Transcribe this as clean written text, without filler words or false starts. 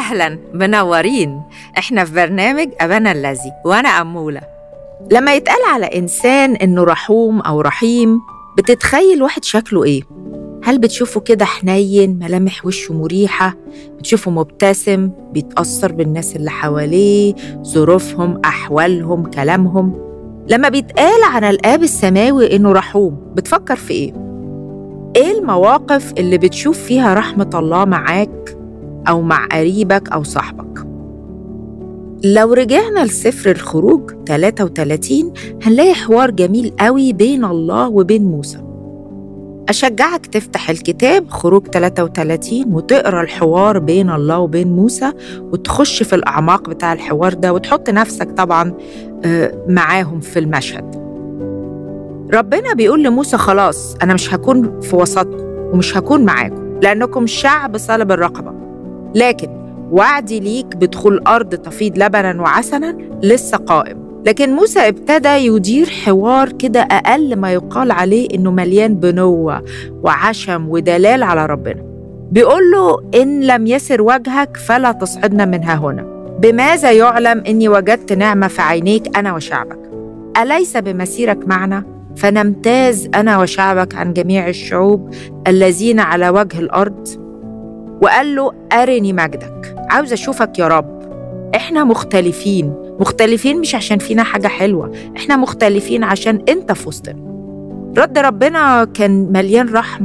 أهلاً، منورين. إحنا في برنامج أبانا الذي، وأنا أمولة. لما يتقال على إنسان إنه رحوم أو رحيم، بتتخيل واحد شكله إيه؟ هل بتشوفه كده حنين، ملامح وشه مريحة، بتشوفه مبتسم، بيتأثر بالناس اللي حواليه، ظروفهم، أحوالهم، كلامهم؟ لما بيتقال عن الآب السماوي إنه رحوم، بتفكر في إيه؟ إيه المواقف اللي بتشوف فيها رحمة الله معاك أو مع قريبك أو صاحبك؟ لو رجعنا لسفر الخروج 33 هنلاقي حوار جميل قوي بين الله وبين موسى. أشجعك تفتح الكتاب خروج 33 وتقرأ الحوار بين الله وبين موسى، وتخش في الأعماق بتاع الحوار ده، وتحط نفسك طبعاً معاهم في المشهد. ربنا بيقول لموسى خلاص أنا مش هكون في وسطكم ومش هكون معاكم لأنكم شعب صلب الرقبة، لكن وعدي ليك بدخول أرض تفيض لبناً وعسلاً لسه قائم. لكن موسى ابتدى يدير حوار كده أقل ما يقال عليه إنه مليان بنوة وعشم ودلال على ربنا. بيقول له إن لم يسر وجهك فلا تصعدنا منها هنا. بماذا يعلم إني وجدت نعمة في عينيك أنا وشعبك؟ أليس بمسيرك معنا؟ فنمتاز أنا وشعبك عن جميع الشعوب الذين على وجه الأرض. وقال له أرني مجدك، عاوز أشوفك يا رب. إحنا مختلفين مش عشان فينا حاجة حلوة، إحنا مختلفين عشان أنت في وسطنا. رد ربنا كان مليان رحمة